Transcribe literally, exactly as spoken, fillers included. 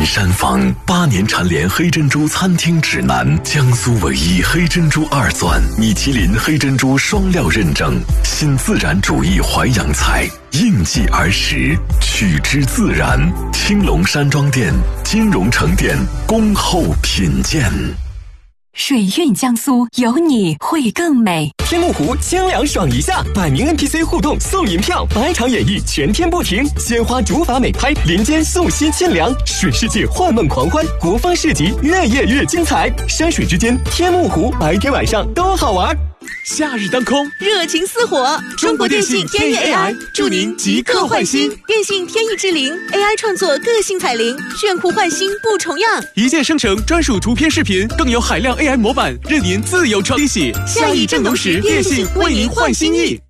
山坊，八年蝉联黑珍珠餐厅指南，江苏唯一黑珍珠二钻，米其林黑珍珠双料认证，新自然主义淮扬菜，应季而食，取之自然。青龙山庄店、金融城店恭候品鉴。 水韵江苏，有你会更美。 天目湖清凉爽一下，百名 N P C 互动送银票，百场演绎全天不停，鲜花竹筏美拍，林间素溪清凉，水世界幻梦狂欢，国风市集越夜越精彩，山水之间天目湖，白天晚上都好玩。 夏日当空， 热情似火。中国电信天翼 A I 祝您即刻换新。电信天翼之灵 A I 创作个性彩铃，炫酷换新不重样。 一键生成专属图片视频，更有海量 A I 模板，任您自由创惊喜。 夏意正浓时，电信为您换新意。